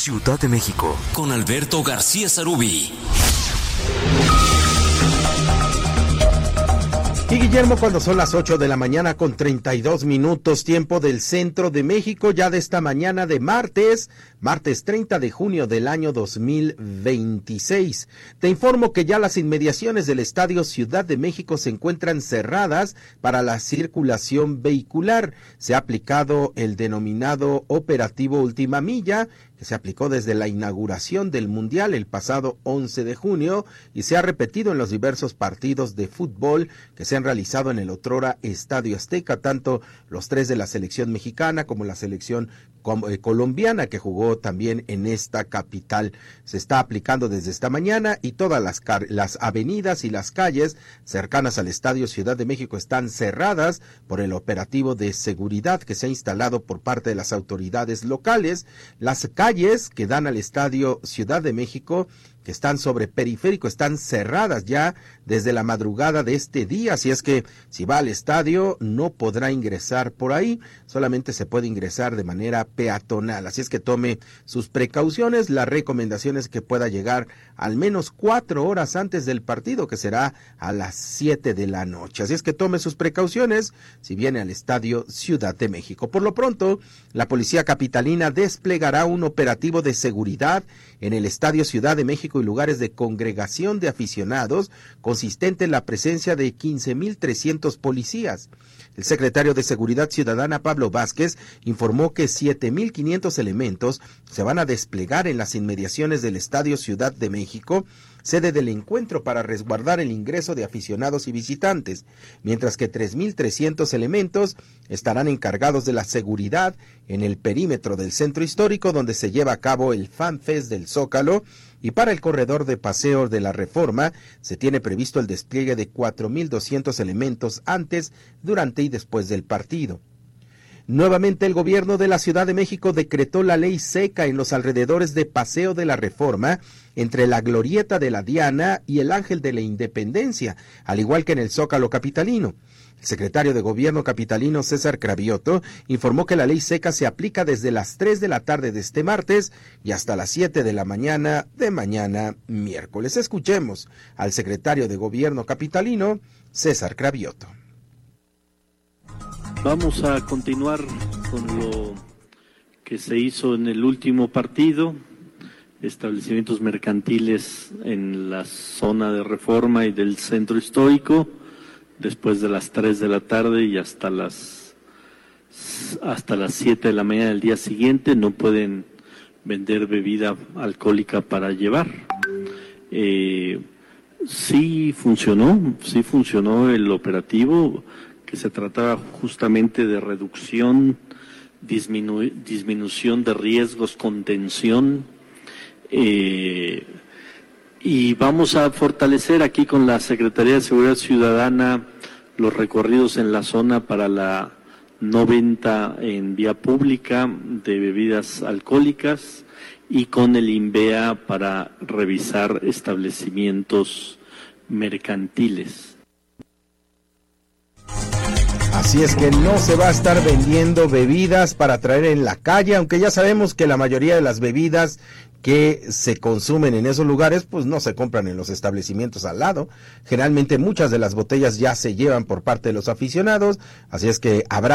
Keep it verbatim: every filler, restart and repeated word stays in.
Ciudad de México, con Alberto García Zarubi. Y Guillermo, cuando son las ocho de la mañana con treinta y dos minutos, tiempo del centro de México, ya de esta mañana de martes, martes treinta de junio del año dos mil veintiséis. Te informo que ya las inmediaciones del Estadio Ciudad de México se encuentran cerradas para la circulación vehicular. Se ha aplicado el denominado operativo Última Milla, que se aplicó desde la inauguración del Mundial el pasado once de junio y se ha repetido en los diversos partidos de fútbol que se han realizado en el otrora Estadio Azteca, tanto los tres de la selección mexicana como la selección colombiana que jugó también en esta capital. Se está aplicando desde esta mañana y todas las, las avenidas y las calles cercanas al Estadio Ciudad de México están cerradas por el operativo de seguridad que se ha instalado por parte de las autoridades locales. Las calles que dan al Estadio Ciudad de México, que están sobre periférico, están cerradas ya desde la madrugada de este día, así es que si va al estadio no podrá ingresar por ahí, solamente se puede ingresar de manera peatonal, así es que tome sus precauciones. La recomendación es que pueda llegar al menos cuatro horas antes del partido, que será a las siete de la noche, así es que tome sus precauciones si viene al Estadio Ciudad de México. Por lo pronto, la Policía Capitalina desplegará un operativo de seguridad en el Estadio Ciudad de México y lugares de congregación de aficionados, consistente en la presencia de quince mil trescientos policías. El secretario de Seguridad Ciudadana, Pablo Vázquez, informó que siete mil quinientos elementos se van a desplegar en las inmediaciones del Estadio Ciudad de México, sede del encuentro, para resguardar el ingreso de aficionados y visitantes, mientras que tres mil trescientos elementos estarán encargados de la seguridad en el perímetro del centro histórico donde se lleva a cabo el Fan Fest del Zócalo, y para el corredor de paseo de la Reforma se tiene previsto el despliegue de cuatro mil doscientos elementos antes, durante y después del partido. Nuevamente el gobierno de la Ciudad de México decretó la ley seca en los alrededores de Paseo de la Reforma, entre la Glorieta de la Diana y el Ángel de la Independencia, al igual que en el Zócalo capitalino. El secretario de Gobierno capitalino, César Cravioto, informó que la ley seca se aplica desde las tres de la tarde de este martes y hasta las siete de la mañana de mañana miércoles. Escuchemos al secretario de Gobierno capitalino, César Cravioto. Vamos a continuar con lo que se hizo en el último partido, establecimientos mercantiles en la zona de Reforma y del centro histórico, después de las tres de la tarde y hasta las hasta las siete de la mañana del día siguiente no pueden vender bebida alcohólica para llevar. Eh, sí funcionó, sí funcionó el operativo, que se trataba justamente de reducción, disminu- disminución de riesgos, contención, eh, y vamos a fortalecer aquí con la Secretaría de Seguridad Ciudadana los recorridos en la zona para la no venta en vía pública de bebidas alcohólicas y con el INVEA para revisar establecimientos mercantiles. Así es que no se va a estar vendiendo bebidas para traer en la calle, aunque ya sabemos que la mayoría de las bebidas que se consumen en esos lugares pues no se compran en los establecimientos al lado. Generalmente muchas de las botellas ya se llevan por parte de los aficionados, así es que habrá